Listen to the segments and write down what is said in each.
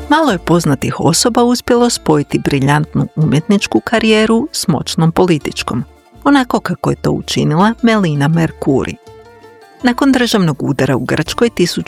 Malo je poznatih osoba uspjelo spojiti briljantnu umjetničku karijeru s moćnom političkom, onako kako je to učinila Melina Mercouri. Nakon državnog udara u Grčkoj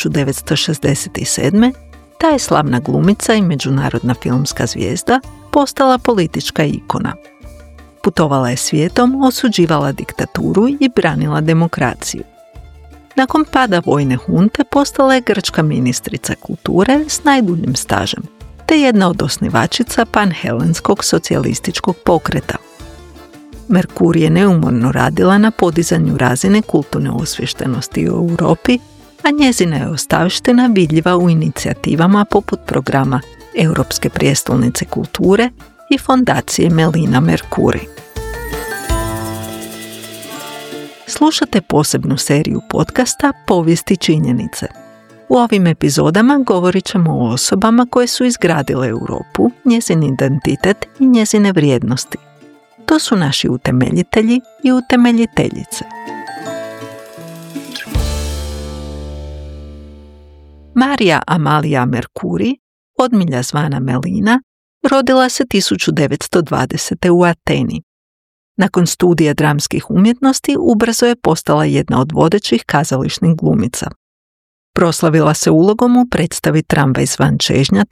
1967. ta je slavna glumica i međunarodna filmska zvijezda postala politička ikona. Putovala je svijetom, osuđivala diktaturu i branila demokraciju. Nakon pada vojne hunte postala je grčka ministrica kulture s najduljim stažem, te jedna od osnivačica panhelenskog socijalističkog pokreta. Mercouri je neumorno radila na podizanju razine kulturne osviještenosti u Europi, a njezina je ostavština vidljiva u inicijativama poput programa Europske prijestolnice kulture i fondacije Melina Mercouri. Slušate posebnu seriju podcasta Povijesti činjenice. U ovim epizodama govorit ćemo o osobama koje su izgradile Europu, njezin identitet i njezine vrijednosti. To su naši utemeljitelji i utemeljiteljice. Marija Amalija Mercouri, odmilja zvana Melina, rodila se 1920. u Ateni. Nakon studija dramskih umjetnosti ubrzo je postala jedna od vodećih kazališnih glumica. Proslavila se ulogom u predstavi Tramvaj zvan čežnja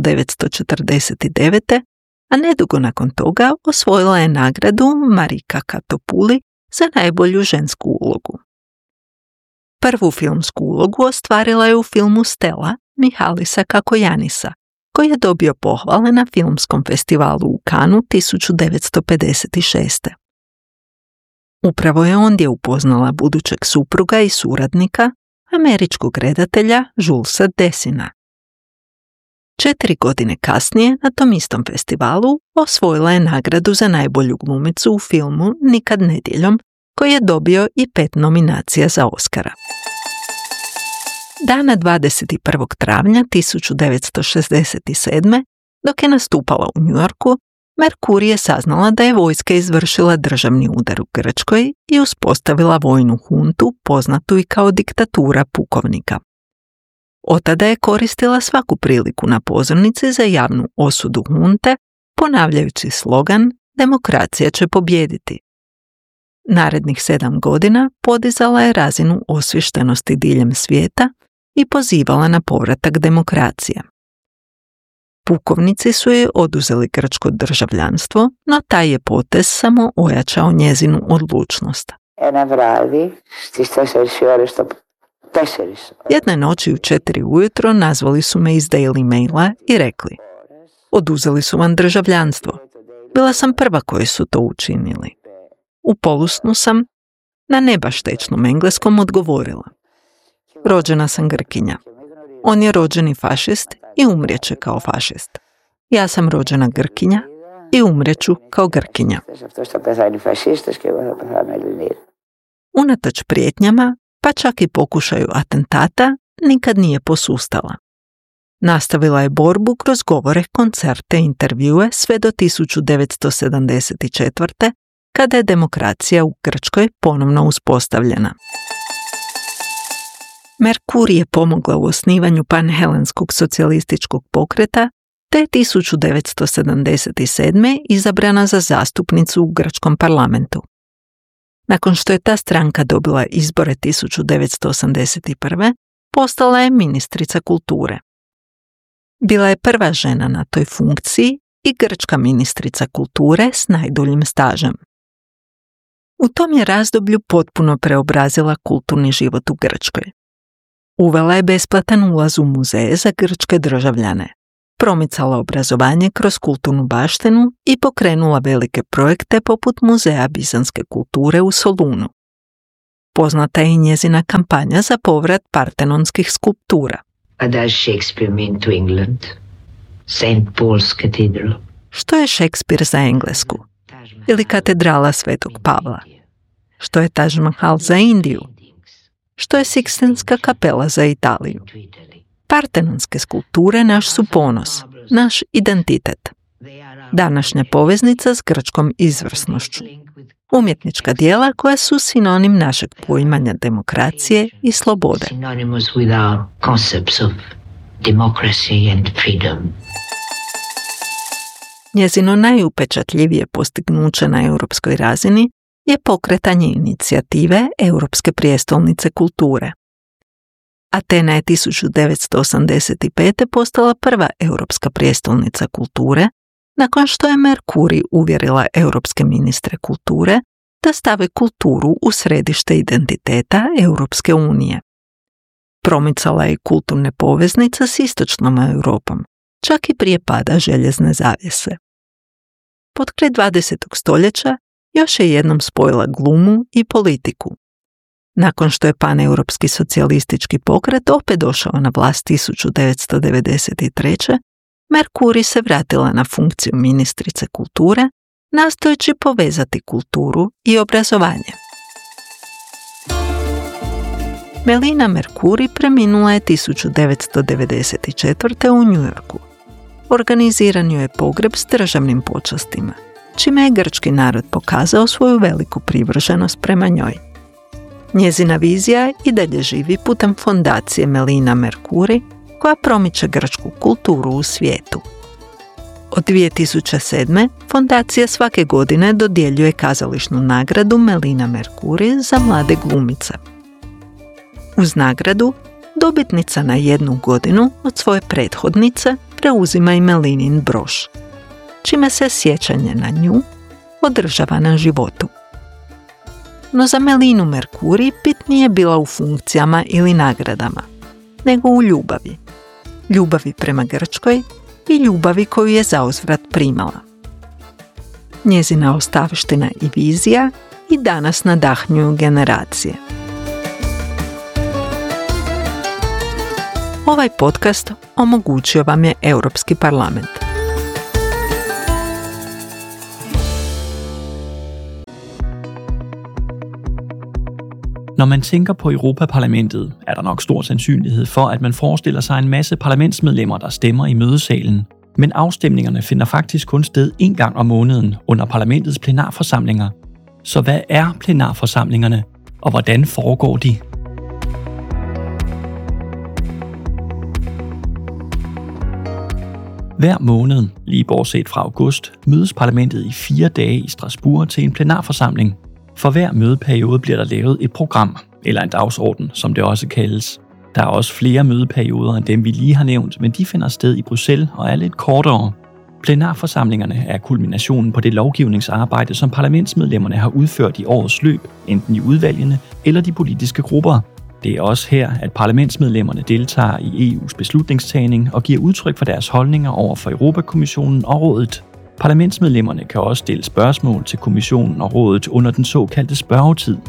1949. a nedugo nakon toga osvojila je nagradu Marika Katopuli za najbolju žensku ulogu. Prvu filmsku ulogu ostvarila je u filmu Stella Mihalisa Kakojanisa, koji je dobio pohvale na filmskom festivalu u Cannesu 1956. Upravo je ondje upoznala budućeg supruga i suradnika, američkog redatelja Julesa Dessina. 4 godine kasnije, na tom istom festivalu, osvojila je nagradu za najbolju glumicu u filmu Nikad nedjeljom, koji je dobio i 5 nominacija za Oscara. Dana 21. travnja 1967. dok je nastupala u New Yorku, Mercouri je saznala da je vojska izvršila državni udar u Grčkoj i uspostavila vojnu huntu, poznatu i kao diktatura pukovnika. Otada je koristila svaku priliku na pozornici za javnu osudu hunte, ponavljajući slogan "Demokracija će pobijediti". Narednih 7 godina podizala je razinu osviještenosti diljem svijeta i pozivala na povratak demokracije. Pukovnici su joj oduzeli grčko državljanstvo, no taj je potez samo ojačao njezinu odlučnost. Jedne noći u 4 ujutro nazvali su me iz Daily Maila i rekli: "Oduzeli su vam državljanstvo." Bila sam prva koji su to učinili. U polusnu sam, na ne baš tečnom engleskom, odgovorila: "Rođena sam Grkinja. On je rođeni fašist i umrijeće kao fašist. Ja sam rođena Grkinja i umrijeću kao Grkinja." Unatoč prijetnjama, pa čak i pokušaju atentata, nikad nije posustala. Nastavila je borbu kroz govore, koncerte, intervjue sve do 1974. kada je demokracija u Grčkoj ponovno uspostavljena. Mercouri je pomogla u osnivanju panhelenskog socijalističkog pokreta, te je 1977. izabrana za zastupnicu u grčkom parlamentu. Nakon što je ta stranka dobila izbore 1981. postala je ministrica kulture. Bila je prva žena na toj funkciji i grčka ministrica kulture s najduljim stažem. U tom je razdoblju potpuno preobrazila kulturni život u Grčkoj. Uvela je besplatan ulaz u muzeje za grčke državljane, promicala obrazovanje kroz kulturnu baštinu i pokrenula velike projekte poput Muzeja bizanske kulture u Solunu. Poznata je i njezina kampanja za povrat partenonskih skulptura. What does Shakespeare mean to England? St. Paul's Cathedral. Što je Shakespeare za Englesku? Ili katedrala Svetog Pavla? Što je Taj Mahal za Indiju? Što je Sikstinska kapela za Italiju? Partenonske skulpture naš su ponos, naš identitet. Današnja poveznica s grčkom izvrsnošću. Umjetnička djela koja su sinonim našeg poimanja demokracije i slobode. democracy and freedom. Njezino najupečatljivije postignuće na europskoj razini je pokretanje inicijative Europske prijestolnice kulture. Atena je 1985. postala prva europska prijestolnica kulture, nakon što je Mercuri uvjerila europske ministre kulture da stave kulturu u središte identiteta Europske unije. Promicala je kulturne poveznice s istočnom Europom, čak i prije pada željezne zavjese. Potkraj 20. stoljeća još je jednom spojila glumu i politiku. Nakon što je paneuropski socijalistički pokret opet došao na vlast 1993. Mercuri se vratila na funkciju ministrice kulture, nastojeći povezati kulturu i obrazovanje. Melina Mercuri preminula je 1994. u New Yorku. Organiziran joj je pogreb s državnim počastima, čime je grčki narod pokazao svoju veliku privrženost prema njoj. Njezina vizija i dalje živi putem fondacije Melina Mercuri, koja promiče grčku kulturu u svijetu. Od 2007. fondacija svake godine dodjeljuje kazališnu nagradu Melina Mercuri za mlade glumice. Uz nagradu, dobitnica na 1 godinu od svoje prethodnice preuzima i Melinin broš, čime se sjećanje na nju održava na životu. No za Melinu Mercuri bit nije bila u funkcijama ili nagradama, nego u ljubavi. Ljubavi prema Grčkoj i ljubavi koju je zauzvrat primala. Njezina ostavština i vizija i danas nadahnjuju generacije. Ovaj podcast omogućio vam je Europski parlament. Når man tænker på Europaparlamentet, er der nok stor sandsynlighed for, at man forestiller sig en masse parlamentsmedlemmer, der stemmer i mødesalen. Men afstemningerne finder faktisk kun sted 1 gang om måneden under parlamentets plenarforsamlinger. Så hvad er plenarforsamlingerne, og hvordan foregår de? Hver måned, lige bortset fra august, mødes parlamentet i 4 dage i Strasbourg til en plenarforsamling. For hver mødeperiode bliver der lavet et program, eller en dagsorden, som det også kaldes. Der er også flere mødeperioder end dem, vi lige har nævnt, men de finder sted i Bruxelles og er lidt kortere. Plenarforsamlingerne er kulminationen på det lovgivningsarbejde, som parlamentsmedlemmerne har udført i årets løb, enten i udvalgene eller de politiske grupper. Det er også her, at parlamentsmedlemmerne deltager i EU's beslutningstagning og giver udtryk for deres holdninger over for Europakommissionen og rådet. Parlamentsmedlemmerne kan også stille spørgsmål til kommissionen og rådet under den såkaldte spørgetid.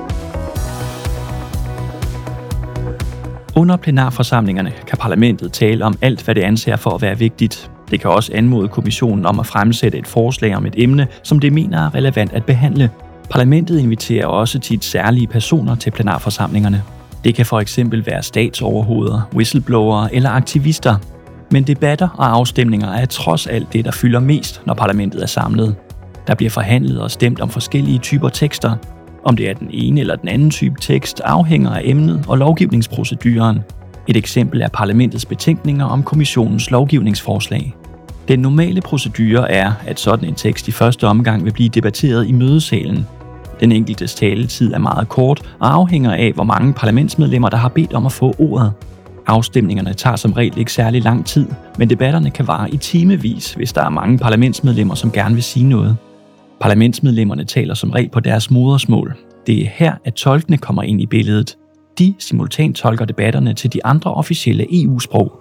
Under plenarforsamlingerne kan parlamentet tale om alt, hvad det anser for at være vigtigt. Det kan også anmode kommissionen om at fremsætte et forslag om et emne, som det mener er relevant at behandle. Parlamentet inviterer også tit særlige personer til plenarforsamlingerne. Det kan for eksempel være statsoverhoveder, whistleblowere eller aktivister. Men debatter og afstemninger er trods alt det, der fylder mest, når parlamentet er samlet. Der bliver forhandlet og stemt om forskellige typer tekster. Om det er den ene eller den anden type tekst, afhænger af emnet og lovgivningsproceduren. Et eksempel er parlamentets betænkninger om kommissionens lovgivningsforslag. Den normale procedure er, at sådan en tekst i første omgang vil blive debatteret i mødesalen. Den enkeltes taletid er meget kort og afhænger af, hvor mange parlamentsmedlemmer, der har bedt om at få ordet. Afstemningerne tager som regel ikke særlig lang tid, men debatterne kan vare i timevis, hvis der er mange parlamentsmedlemmer, som gerne vil sige noget. Parlamentsmedlemmerne taler som regel på deres modersmål. Det er her, at tolkene kommer ind i billedet. De simultant tolker debatterne til de andre officielle EU-sprog.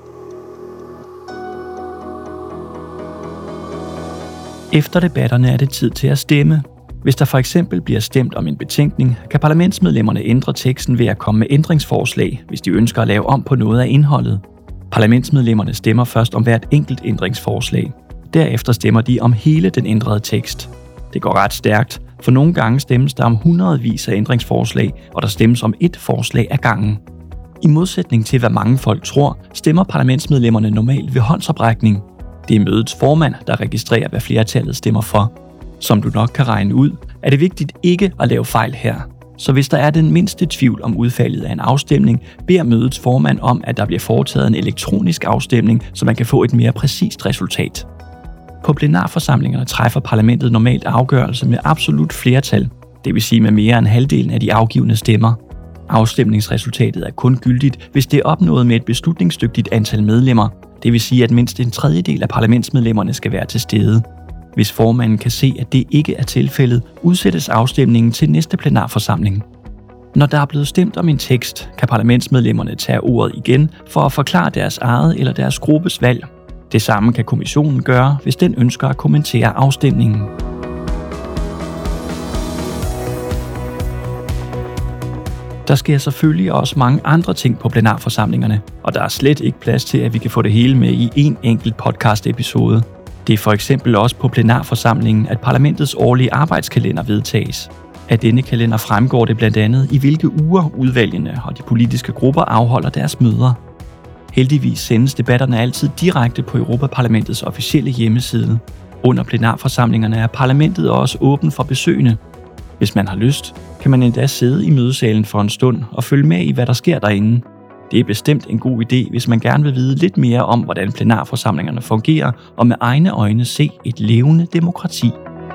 Efter debatterne er det tid til at stemme. Hvis der for eksempel bliver stemt om en betænkning, kan parlamentsmedlemmerne ændre teksten ved at komme med ændringsforslag, hvis de ønsker at lave om på noget af indholdet. Parlamentsmedlemmerne stemmer først om hvert enkelt ændringsforslag. Derefter stemmer de om hele den ændrede tekst. Det går ret stærkt, for nogle gange stemmes der om hundredvis af ændringsforslag, og der stemmes om ét forslag ad gangen. I modsætning til hvad mange folk tror, stemmer parlamentsmedlemmerne normalt ved håndsoprækning. Det er mødets formand, der registrerer, hvad flertallet stemmer for. Som du nok kan regne ud, er det vigtigt ikke at lave fejl her. Så hvis der er den mindste tvivl om udfaldet af en afstemning, beder mødets formand om, at der bliver foretaget en elektronisk afstemning, så man kan få et mere præcist resultat. På plenarforsamlingerne træffer parlamentet normalt afgørelse med absolut flertal, det vil sige med mere end halvdelen af de afgivne stemmer. Afstemningsresultatet er kun gyldigt, hvis det er opnået med et beslutningsdygtigt antal medlemmer, det vil sige, at mindst en tredjedel af parlamentsmedlemmerne skal være til stede. Hvis formanden kan se, at det ikke er tilfældet, udsættes afstemningen til næste plenarforsamling. Når der er blevet stemt om en tekst, kan parlamentsmedlemmerne tage ordet igen for at forklare deres eget eller deres gruppes valg. Det samme kan kommissionen gøre, hvis den ønsker at kommentere afstemningen. Der sker selvfølgelig også mange andre ting på plenarforsamlingerne, og der er slet ikke plads til, at vi kan få det hele med i en enkelt podcast-episode. Det er for eksempel også på plenarforsamlingen, at parlamentets årlige arbejdskalender vedtages. Af denne kalender fremgår det blandt andet, i hvilke uger udvalgene og de politiske grupper afholder deres møder. Heldigvis sendes debatterne altid direkte på Europaparlamentets officielle hjemmeside. Under plenarforsamlingerne er parlamentet også åben for besøgende. Hvis man har lyst, kan man endda sidde i mødesalen for en stund og følge med i, hvad der sker derinde. Det er bestemt en god idé, hvis man gerne vil vide lidt mere om, hvordan plenarforsamlingerne fungerer, og med egne øjne se et levende demokrati.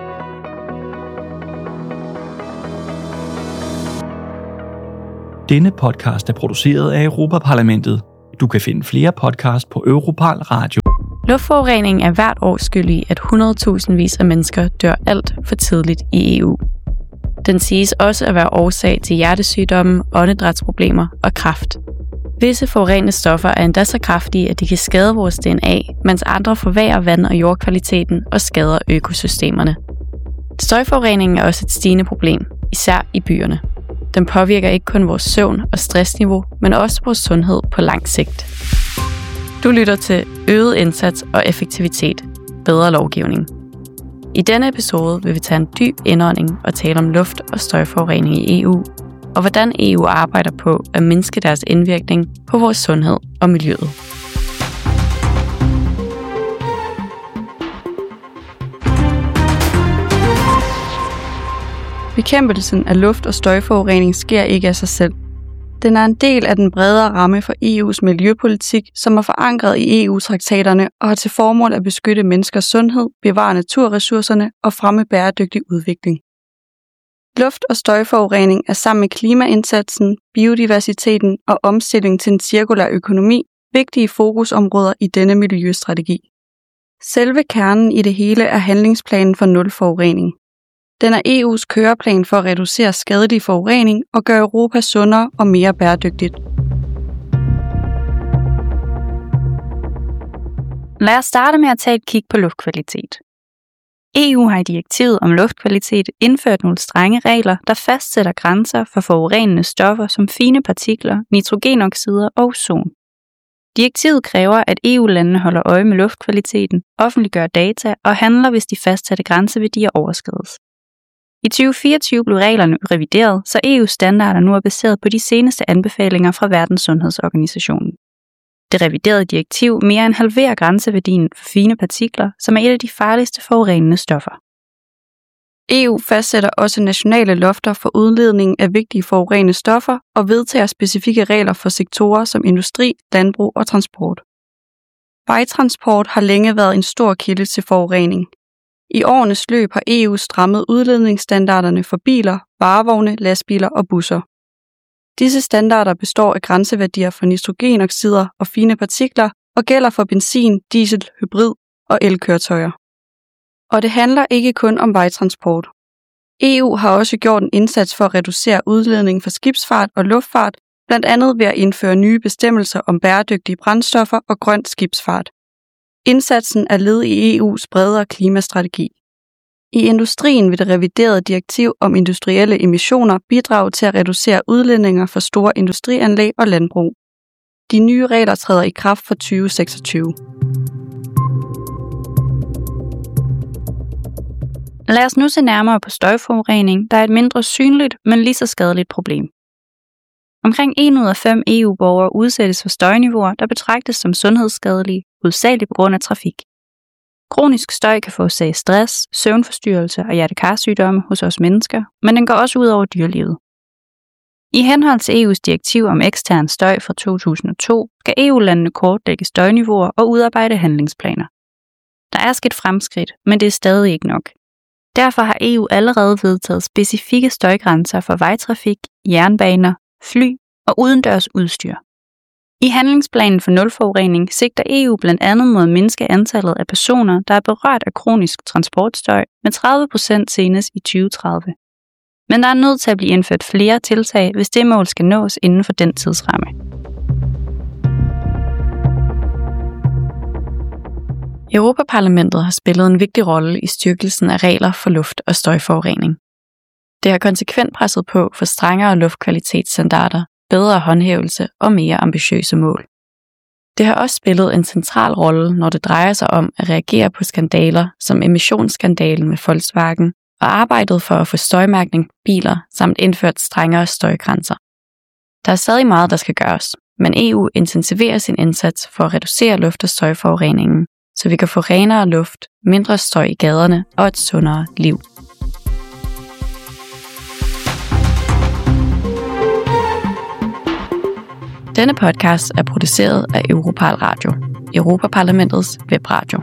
Denne podcast er produceret af Europaparlamentet. Du kan finde flere podcasts på Europal Radio. Luftforurening er hvert år skyld i, at 100.000 af mennesker dør alt for tidligt i EU. Den siges også at være årsag til hjertesygdomme, åndedrætsproblemer og kræft. Visse forurenende stoffer er endda så kraftige, at de kan skade vores DNA, mens andre forværrer vand- og jordkvaliteten og skader økosystemerne. Støjforureningen er også et stigende problem, især i byerne. Den påvirker ikke kun vores søvn og stressniveau, men også vores sundhed på lang sigt. Du lytter til Øget indsats og effektivitet. Bedre lovgivning. I denne episode vil vi tage en dyb indånding og tale om luft- og støjforurening i EU, og hvordan EU arbejder på at mindske deres indvirkning på vores sundhed og miljøet. Bekæmpelsen af luft- og støjforurening sker ikke af sig selv. Den er en del af den bredere ramme for EU's miljøpolitik, som er forankret i EU-traktaterne og har til formål at beskytte menneskers sundhed, bevare naturressourcerne og fremme bæredygtig udvikling. Luft- og støjforurening er sammen med klimaindsatsen, biodiversiteten og omstilling til en cirkulær økonomi vigtige fokusområder i denne miljøstrategi. Selve kernen i det hele er handlingsplanen for nul forurening. Den er EU's køreplan for at reducere skadelig forurening og gøre Europa sundere og mere bæredygtigt. Lad os starte med at tage et kig på luftkvalitet. EU har i direktivet om luftkvalitet indført nogle strenge regler, der fastsætter grænser for forurenende stoffer som fine partikler, nitrogenoxider og ozon. Direktivet kræver, at EU-landene holder øje med luftkvaliteten, offentliggør data og handler, hvis de fastsatte grænseværdier overskrides. I 2024 blev reglerne revideret, så EU's standarder nu er baseret på de seneste anbefalinger fra Verdenssundhedsorganisationen. Det reviderede direktiv mere end halverer grænseværdien for fine partikler, som er et af de farligste forurenende stoffer. EU fastsætter også nationale lofter for udledningen af vigtige forurenende stoffer og vedtager specifikke regler for sektorer som industri, landbrug og transport. Vejtransport har længe været en stor kilde til forurening. I årenes løb har EU strammet udledningsstandarderne for biler, varevogne, lastbiler og busser. Disse standarder består af grænseværdier for nitrogenoxider og fine partikler og gælder for benzin, diesel, hybrid og elkøretøjer. Og det handler ikke kun om vejtransport. EU har også gjort en indsats for at reducere udledningen fra skibsfart og luftfart, blandt andet ved at indføre nye bestemmelser om bæredygtige brændstoffer og grøn skibsfart. Indsatsen er led i EU's bredere klimastrategi. I industrien vil det reviderede direktiv om industrielle emissioner bidrage til at reducere udledninger fra store industrianlæg og landbrug. De nye regler træder i kraft fra 2026. Lad os nu se nærmere på støjforurening, der er et mindre synligt, men lige så skadeligt problem. Omkring 1 ud af 5 EU-borgere udsættes for støjniveauer, der betragtes som sundhedsskadelige, hovedsageligt på grund af trafik. Kronisk støj kan forårsage stress, søvnforstyrrelser og hjertekarsygdomme hos os mennesker, men den går også ud over dyrelivet. I henhold til EU's direktiv om ekstern støj fra 2002 skal EU-landene kortlægge støjniveauer og udarbejde handlingsplaner. Der er sket fremskridt, men det er stadig ikke nok. Derfor har EU allerede vedtaget specifikke støjgrænser for vejtrafik, jernbaner, fly og udendørs udstyr. I handlingsplanen for nulforurening sigter EU blandt andet mod at mindske antallet af personer, der er berørt af kronisk transportstøj med 30% senest i 2030. Men der er nødt til at blive indført flere tiltag, hvis det mål skal nås inden for den tidsramme. Europaparlamentet har spillet en vigtig rolle i styrkelsen af regler for luft- og støjforurening. Det har konsekvent presset på for strengere luftkvalitetsstandarder, bedre håndhævelse og mere ambitiøse mål. Det har også spillet en central rolle, når det drejer sig om at reagere på skandaler som emissionsskandalen med Volkswagen og arbejdet for at få støjmærkning på biler samt indført strengere støjgrænser. Der er stadig meget, der skal gøres, men EU intensiverer sin indsats for at reducere luft- og støjforureningen, så vi kan få renere luft, mindre støj i gaderne og et sundere liv. Denne podcast er produceret af Europal Radio, Europaparlamentets webradio.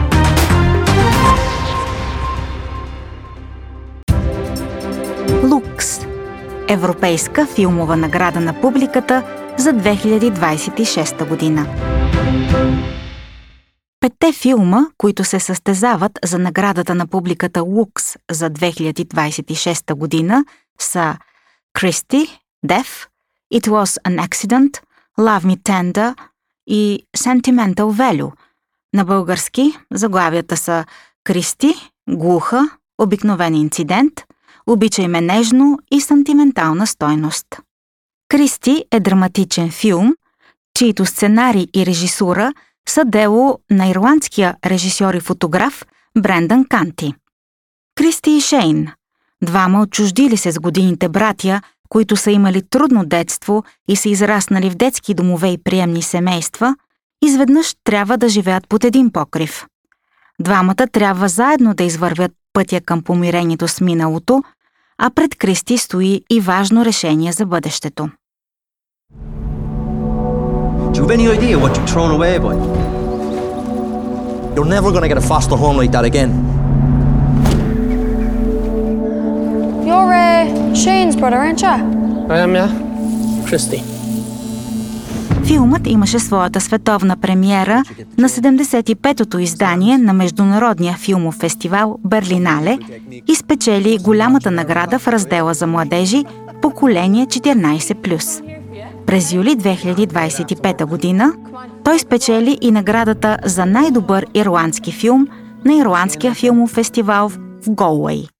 Лукс – Европейска филмова награда на публиката за 2026 година. 5 филма, които се състезават за наградата на публиката Лукс за 2026 година са Christie, Deaf, It Was an Accident, Love Me Tender и Sentimental Value. На български заглавията са Кристи, Глуха, Обикновен инцидент, Обичай ме нежно и Сантиментална стойност. Кристи е драматичен филм, чийто сценарий и режисура са дело на ирландския режисьор и фотограф Брендан Канти. Кристи и Шейн, двама отчуждили се с годините братя, които са имали трудно детство и са израснали в детски домове и приемни семейства, изведнъж трябва да живеят под един покрив. Двамата трябва заедно да извървят пътя към помирението с миналото, а пред Кристи стои и важно решение за бъдещето. Do you have any idea what you've thrown away, boy? You're never gonna get a foster home like that again. You're Shane's brother, aren't you? I am, yeah. Christy. Филмът имаше своята световна премиера на 75-тото издание на Международния филмов фестивал Берлинале и спечели голямата награда в раздела за младежи поколение 14+. През юли 2025 година той спечели и наградата за най-добър ирландски филм на Ирландския филмов фестивал в Галуей.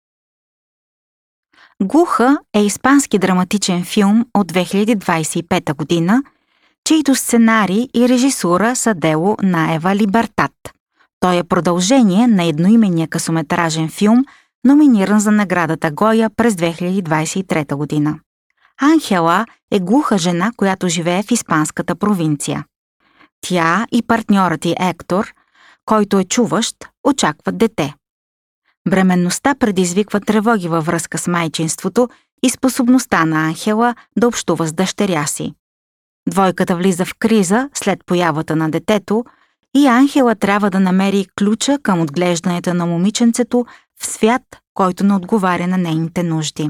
Глуха е испански драматичен филм от 2025 година, чийто сценарий и режисура са дело на Ева Либертат. Той е продължение на едноименния късометражен филм, номиниран за наградата Гоя през 2023 година. Анхела е глуха жена, която живее в испанската провинция. Тя и партньорът й Ектор, който е чуващ, очакват дете. Бременността предизвиква тревоги във връзка с майчинството и способността на Анхела да общува с дъщеря си. Двойката влиза в криза след появата на детето и Анхела трябва да намери ключа към отглеждането на момиченцето в свят, който не отговаря на нейните нужди.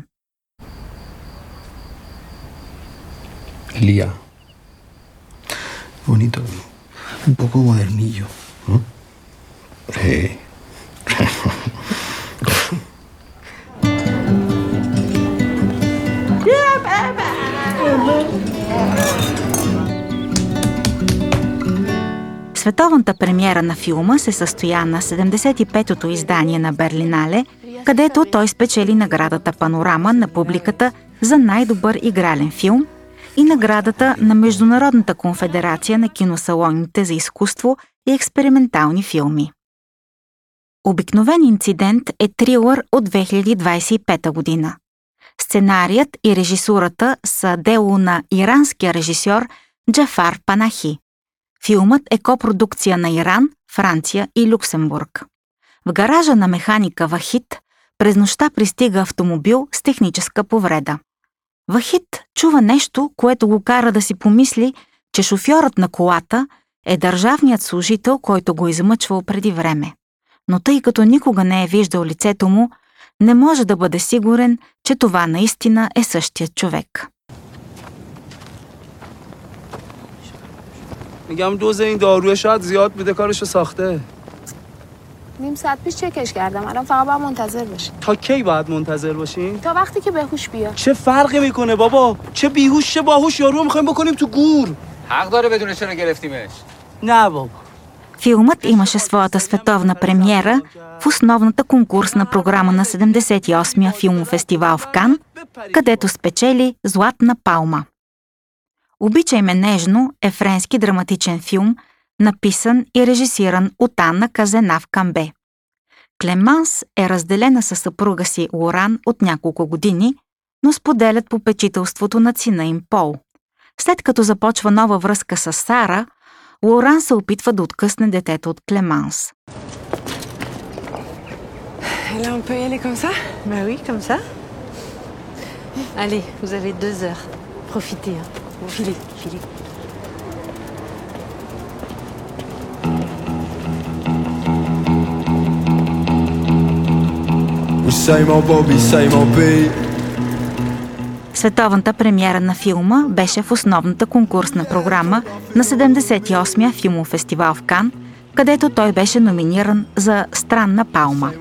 Lía. Bonito. Un poco modernillo. Sí. Световната премиера на филма се състоя на 75-тото издание на Берлинале, където той спечели наградата Панорама на публиката за най-добър игрален филм и наградата на Международната конфедерация на киносалоните за изкуство и експериментални филми. Обикновен инцидент е трилър от 2025 година. Сценарият и режисурата са дело на иранския режисьор Джафар Панахи. Филмът е копродукция на Иран, Франция и Люксембург. В гаража на механика Вахид през нощта пристига автомобил с техническа повреда. Вахид чува нещо, което го кара да си помисли, че шофьорът на колата е държавният служител, който го измъчвал преди време. Но тъй като никога не е виждал лицето му, не може да бъде сигурен, че това наистина е същият човек. میگم دوز این داروی شاید زیاد بده کارشو ساخته. نیم ساعت پیش چکش کردم. الان فقط باید منتظر باشیم. تا کی باید منتظر باشیم؟ تا وقتی که بهوش بیاد. چه فرقی میکنه بابا؟ چه بیهوش چه باهوش یارو میخوایم بکنیم تو گور. حق داره بدون چرا گرفتیمش. نه بابا. Филмът имаше своята световна премиера в основната конкурсна програма на 78-я филмофестивал в Кан, където спечели Златна палма. Обичай ме нежно е френски драматичен филм, написан и режисиран от Анна Казенав Камбе. Клеманс е разделена със съпруга си Лоран от няколко години, но споделят попечителството на сина им Пол. След като започва нова връзка с Сара, Лоран се опитва да откъсне детето от Клеманс. Là, on peut y aller comme ça? Bah oui, comme ça. Allez, vous avez 2 heures. Profitez, hein. Filez, filez. Световната премиера на филма беше в основната конкурсна програма на 78-я филмофестивал в Кан, където той беше номиниран за Странна палма.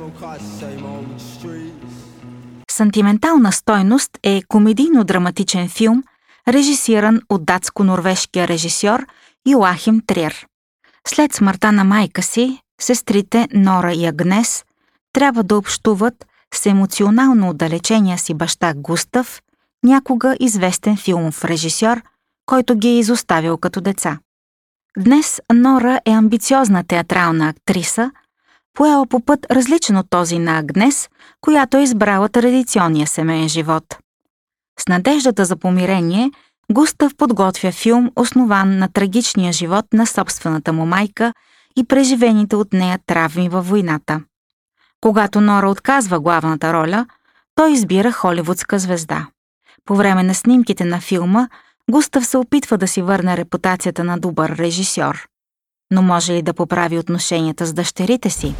Сантиментална стойност е комедийно-драматичен филм, режисиран от датско-норвежкия режисьор Йоахим Триер. След смъртта на майка си, сестрите Нора и Агнес трябва да общуват с емоционално отдалечения си баща Густав, някога известен филмов режисьор, който ги е изоставил като деца. Днес Нора е амбициозна театрална актриса, поела по път различен от този на Агнес, която е избрала традиционния семейен живот. С надеждата за помирение, Густав подготвя филм, основан на трагичния живот на собствената му майка и преживените от нея травми във войната. Когато Нора отказва главната роля, той избира холивудска звезда. По време на снимките на филма, Густав се опитва да си върне репутацията на добър режисьор. Но може ли да поправи отношенията с дъщерите си?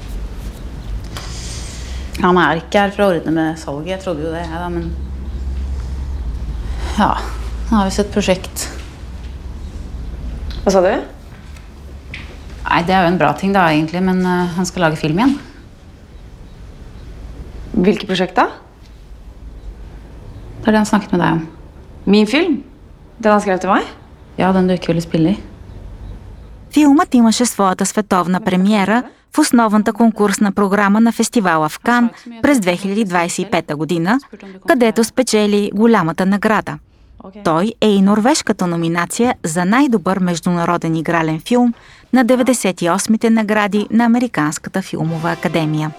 Han ikke her for å ordne med salget, jeg trodde jo det, ja, men ja, nå har vi sett prosjekt. Hva sa du? Nei, det er jo en bra ting da egentlig, men han skal lage film igjen. Hvilket prosjekt da? Det er det han snakket med deg om. Min film? Den han skrev til meg? Ja, den du ikke ville spille i. Филмът имаше своята световна премиера в основната конкурсна програма на фестивала в Кан през 2025 година, където спечели голямата награда. Той е и норвежката номинация за най-добър международен игрален филм на 98-те награди на Американската филмова академия.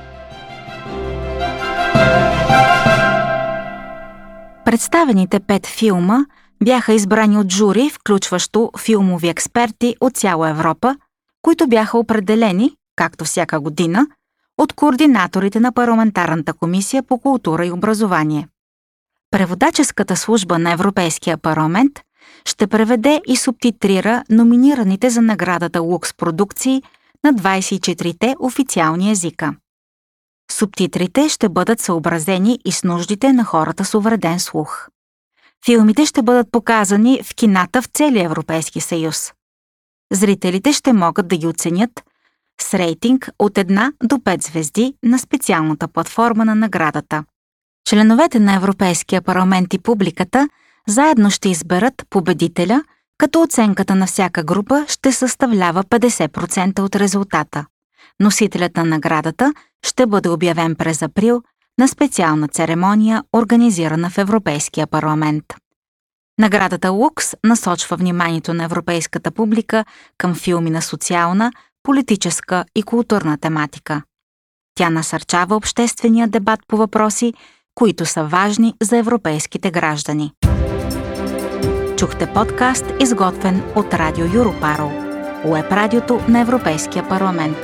Представените 5 филма бяха избрани от жури, включващо филмови експерти от цяла Европа, които бяха определени, както всяка година, от координаторите на Парламентарната комисия по култура и образование. Преводаческата служба на Европейския парламент ще преведе и субтитрира номинираните за наградата Лукс продукции на 24-те официални езика. Субтитрите ще бъдат съобразени и с нуждите на хората с увреден слух. Филмите ще бъдат показани в кината в целия Европейски съюз. Зрителите ще могат да ги оценят с рейтинг от 1 до 5 звезди на специалната платформа на наградата. Членовете на Европейския парламент и публиката заедно ще изберат победителя, като оценката на всяка група ще съставлява 50% от резултата. Носителят на наградата ще бъде обявен през април на специална церемония, организирана в Европейския парламент. Наградата Лукс насочва вниманието на европейската публика към филми на социална, политическа и културна тематика. Тя насърчава обществения дебат по въпроси, които са важни за европейските граждани. Чухте подкаст, изготвен от Радио Юропаро, уеб радиото на Европейския парламент.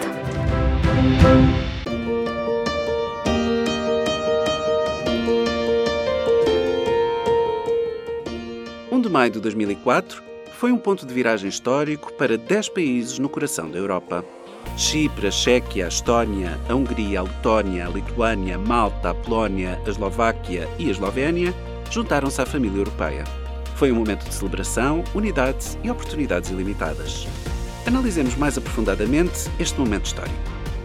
maio de 2004 foi um ponto de viragem histórico para 10 países no coração da Europa. Chipre, a Chequia, a Estónia, a Hungria, a Letónia, a Lituânia, Malta, a Polónia, a Eslováquia e a Eslovénia juntaram-se à família europeia. Foi um momento de celebração, unidade e oportunidades ilimitadas. Analisemos mais aprofundadamente este momento histórico.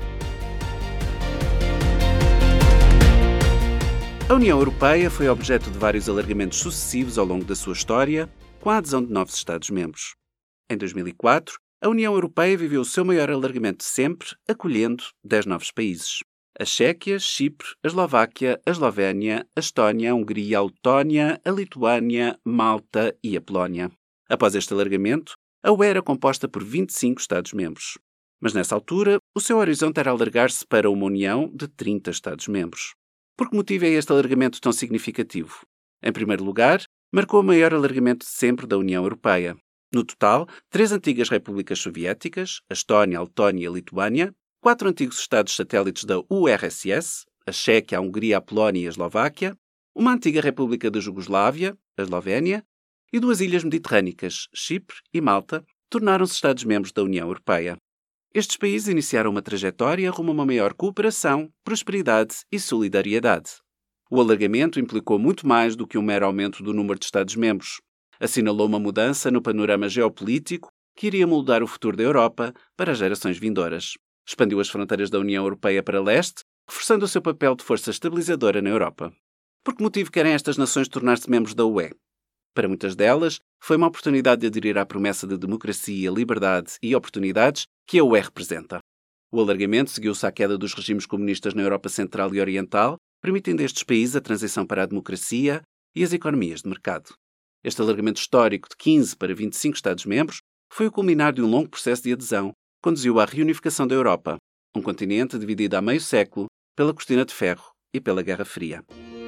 A União Europeia foi objeto de vários alargamentos sucessivos ao longo da sua história, com a adesão de novos Estados-membros. Em 2004, a União Europeia viveu o seu maior alargamento de sempre, acolhendo 10 novos países. A Chequia, Chipre, a Eslováquia, a Eslovénia, a Estónia, a Hungria, a Letónia, a Lituânia, Malta e a Polónia. Após este alargamento, a UE era composta por 25 Estados-membros. Mas nessa altura, o seu horizonte era alargar-se para uma união de 30 Estados-membros. Por que motivo é este alargamento tão significativo? Em primeiro lugar, marcou o maior alargamento de sempre da União Europeia. No total, 3 antigas repúblicas soviéticas, a Estónia, a Letónia e a Lituânia, 4 antigos Estados satélites da URSS, a Chequia, a Hungria, a Polónia e a Eslováquia, uma antiga república da Jugoslávia, a Eslovénia, e 2 ilhas mediterrânicas, Chipre e Malta, tornaram-se Estados-membros da União Europeia. Estes países iniciaram uma trajetória rumo a uma maior cooperação, prosperidade e solidariedade. O alargamento implicou muito mais do que um mero aumento do número de Estados-membros. Assinalou uma mudança no panorama geopolítico que iria moldar o futuro da Europa para as gerações vindouras. Expandiu as fronteiras da União Europeia para leste, reforçando o seu papel de força estabilizadora na Europa. Por que motivo querem estas nações tornar-se membros da UE? Para muitas delas, foi uma oportunidade de aderir à promessa de democracia, liberdade e oportunidades que a UE representa. O alargamento seguiu-se à queda dos regimes comunistas na Europa Central e Oriental, permitindo a estes países a transição para a democracia e as economias de mercado. Este alargamento histórico de 15 para 25 Estados-membros foi o culminar de um longo processo de adesão que conduziu à reunificação da Europa, um continente dividido há meio século pela cortina de ferro e pela Guerra Fria.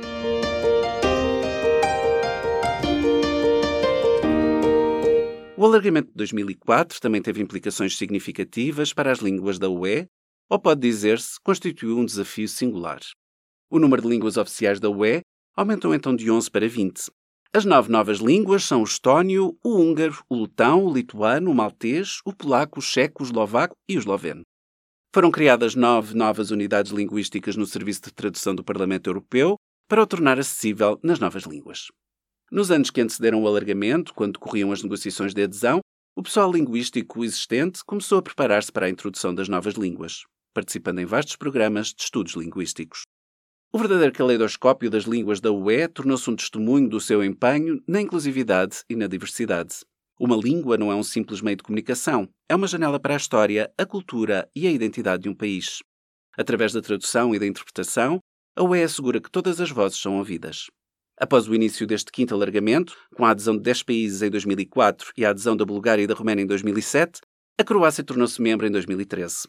O alargamento de 2004 também teve implicações significativas para as línguas da UE, ou pode dizer-se, constituiu um desafio singular. O número de línguas oficiais da UE aumentou então de 11 para 20. As 9 novas línguas são o estónio, o húngaro, o letão, o lituano, o maltês, o polaco, o checo, o eslovaco e o esloveno. Foram criadas 9 novas unidades linguísticas no Serviço de Tradução do Parlamento Europeu para o tornar acessível nas novas línguas. Nos anos que antecederam o alargamento, quando decorriam as negociações de adesão, o pessoal linguístico existente começou a preparar-se para a introdução das novas línguas, participando em vastos programas de estudos linguísticos. O verdadeiro caleidoscópio das línguas da UE tornou-se um testemunho do seu empenho na inclusividade e na diversidade. Uma língua não é um simples meio de comunicação, é uma janela para a história, a cultura e a identidade de um país. Através da tradução e da interpretação, a UE assegura que todas as vozes são ouvidas. Após o início deste quinto alargamento, com a adesão de 10 países em 2004 e a adesão da Bulgária e da Roménia em 2007, a Croácia tornou-se membro em 2013.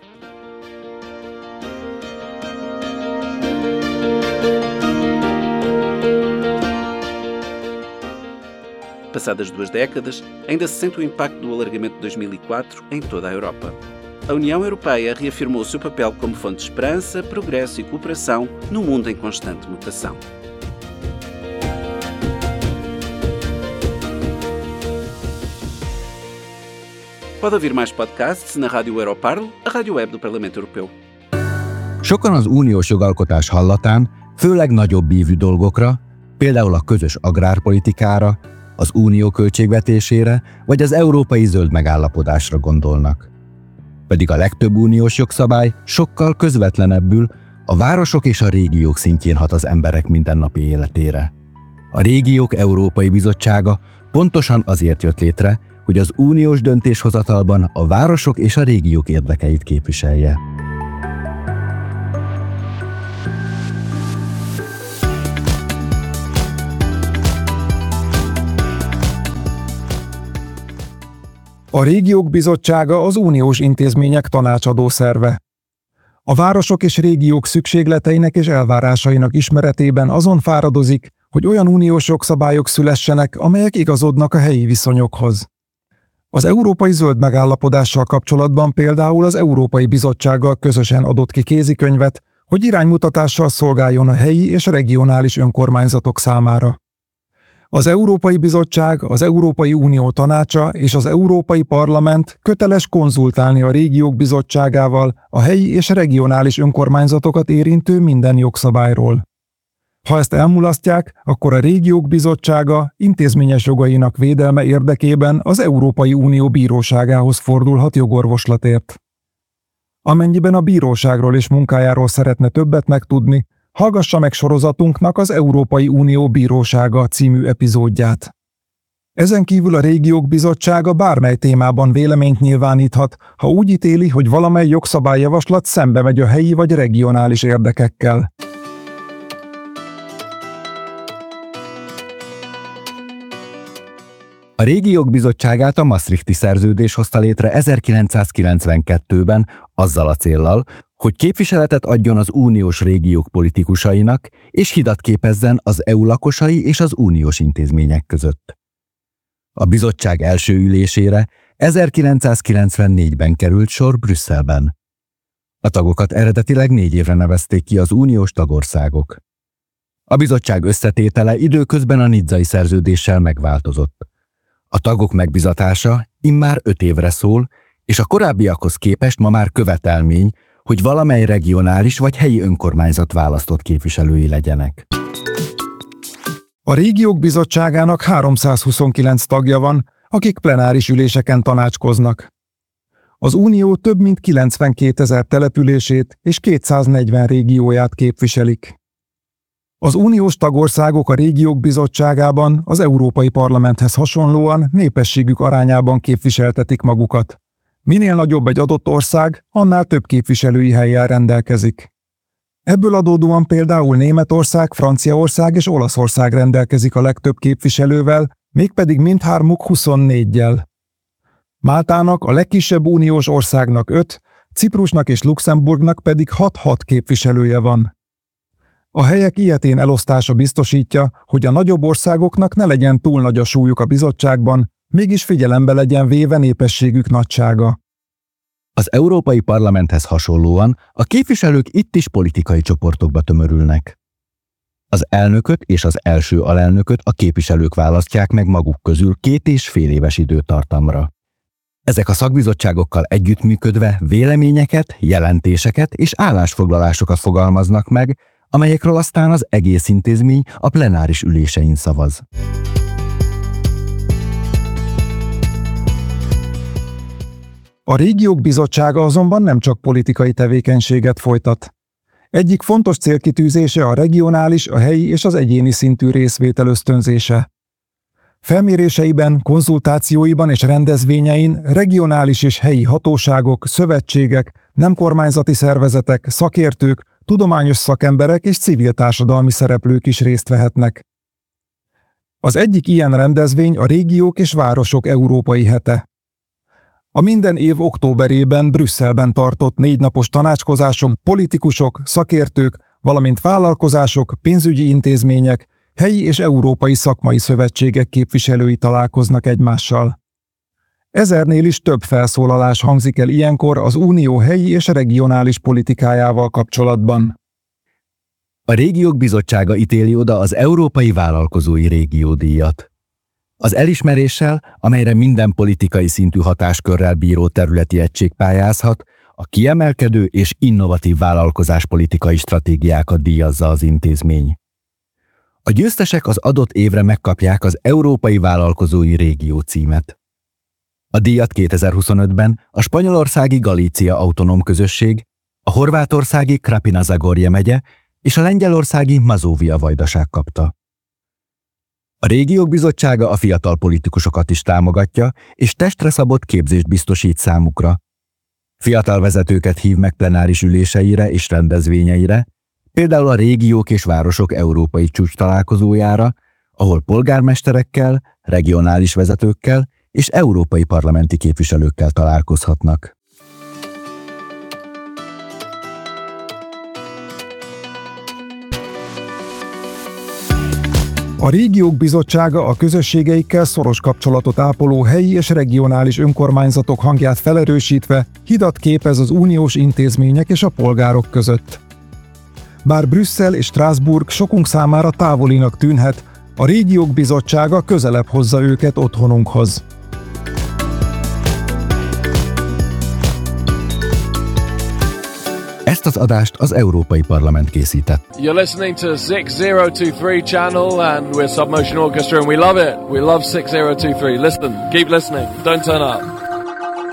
Passadas 2 décadas, ainda se sente o impacto do alargamento de 2004 em toda a Europa. A União Europeia reafirmou o seu papel como fonte de esperança, progresso e cooperação num mundo em constante mutação. Pode ouvir mais podcasts na Rádio Europarl, a rádio web do Parlamento Europeu. Sokan az uniós jogalkotás hallatán, főleg nagyobb ívű dolgokra, például a közös agrárpolitikára, az unió költségvetésére vagy az európai zöld megállapodásra gondolnak. Pedig a legtöbb uniós jogszabály sokkal közvetlenebbül a városok és a régiók szintjén hat az emberek mindennapi életére. A Régiók Európai Bizottsága pontosan azért jött létre, hogy az uniós döntéshozatalban a városok és a régiók érdekeit képviselje. A Régiók Bizottsága az uniós intézmények tanácsadó szerve. A városok és régiók szükségleteinek és elvárásainak ismeretében azon fáradozik, hogy olyan uniós jogszabályok szülessenek, amelyek igazodnak a helyi viszonyokhoz. Az Európai Zöld Megállapodással kapcsolatban például az Európai Bizottsággal közösen adott ki kézikönyvet, hogy iránymutatással szolgáljon a helyi és regionális önkormányzatok számára. Az Európai Bizottság, az Európai Unió Tanácsa és az Európai Parlament köteles konzultálni a Régiók Bizottságával a helyi és regionális önkormányzatokat érintő minden jogszabályról. Ha ezt elmulasztják, akkor a Régiók Bizottsága intézményes jogainak védelme érdekében az Európai Unió bíróságához fordulhat jogorvoslatért. Amennyiben a bíróságról és munkájáról szeretne többet megtudni, hallgassa meg sorozatunknak az Európai Unió Bírósága című epizódját. Ezen kívül a Régiók Bizottsága bármely témában véleményt nyilváníthat, ha úgy ítéli, hogy valamely jogszabályjavaslat szembe megy a helyi vagy regionális érdekekkel. A Régiók Bizottságát a Maastrichti Szerződés hozta létre 1992-ben azzal a céllal, hogy képviseletet adjon az uniós régiók politikusainak, és hidat képezzen az EU lakosai és az uniós intézmények között. A bizottság első ülésére 1994-ben került sor Brüsszelben. A tagokat eredetileg 4 évre nevezték ki az uniós tagországok. A bizottság összetétele időközben a Nizzai Szerződéssel megváltozott. A tagok megbizatása immár 5 évre szól, és a korábbiakhoz képest ma már követelmény, hogy valamely regionális vagy helyi önkormányzat választott képviselői legyenek. A Régiók Bizottságának 329 tagja van, akik plenáris üléseken tanácskoznak. Az Unió több mint 92 000 települését és 240 régióját képviselik. Az uniós tagországok a Régiók Bizottságában az Európai Parlamenthez hasonlóan népességük arányában képviseltetik magukat. Minél nagyobb egy adott ország, annál több képviselői hellyel rendelkezik. Ebből adódóan például Németország, Franciaország és Olaszország rendelkezik a legtöbb képviselővel, mégpedig mindhármuk 24-jel. Máltának, a legkisebb uniós országnak 5, Ciprusnak és Luxemburgnak pedig 6-6 képviselője van. A helyek ilyetén elosztása biztosítja, hogy a nagyobb országoknak ne legyen túl nagy a súlyuk a bizottságban, mégis figyelembe legyen véve népességük nagysága. Az Európai Parlamenthez hasonlóan a képviselők itt is politikai csoportokba tömörülnek. Az elnököt és az első alelnököt a képviselők választják meg maguk közül 2,5 éves időtartamra. Ezek a szakbizottságokkal együttműködve véleményeket, jelentéseket és állásfoglalásokat fogalmaznak meg, amelyekről aztán az egész intézmény a plenáris ülésein szavaz. A Régiók Bizottsága azonban nem csak politikai tevékenységet folytat. Egyik fontos célkitűzése a regionális, a helyi és az egyéni szintű részvétel ösztönzése. Felméréseiben, konzultációiban és rendezvényein regionális és helyi hatóságok, szövetségek, nem kormányzati szervezetek, szakértők, tudományos szakemberek és civil társadalmi szereplők is részt vehetnek. Az egyik ilyen rendezvény a Régiók és Városok Európai Hete. A minden év októberében Brüsszelben tartott 4 napos tanácskozáson politikusok, szakértők, valamint vállalkozások, pénzügyi intézmények, helyi és európai szakmai szövetségek képviselői találkoznak egymással. 1000-nél is több felszólalás hangzik el ilyenkor az Unió helyi és regionális politikájával kapcsolatban. A Régiók Bizottsága ítéli oda az Európai Vállalkozói Régiódíjat. Az elismeréssel, amelyre minden politikai szintű hatáskörrel bíró területi egység pályázhat, a kiemelkedő és innovatív vállalkozáspolitikai stratégiákat díjazza az intézmény. A győztesek az adott évre megkapják az Európai Vállalkozói Régió címet. A díjat 2025-ben a spanyolországi Galícia autonóm közösség, a horvátországi Krapina-Zagorje megye és a lengyelországi Mazóvia vajdaság kapta. A Régiók Bizottsága a fiatal politikusokat is támogatja, és testre szabott képzést biztosít számukra. Fiatal vezetőket hív meg plenáris üléseire és rendezvényeire, például a Régiók és Városok Európai Csúcs találkozójára, ahol polgármesterekkel, regionális vezetőkkel és európai parlamenti képviselőkkel találkozhatnak. A Régiók Bizottsága a közösségeikkel szoros kapcsolatot ápoló helyi és regionális önkormányzatok hangját felerősítve hidat képez az uniós intézmények és a polgárok között. Bár Brüsszel és Strasbourg sokunk számára távolinak tűnhet, A Régiók Bizottsága közelebb hozza őket otthonunkhoz. Ezt az adást az Európai Parlament készített. You're listening to 6023 channel and we're Submotion Orchestra and we love it. We love 6023. Listen, keep listening. Don't turn up.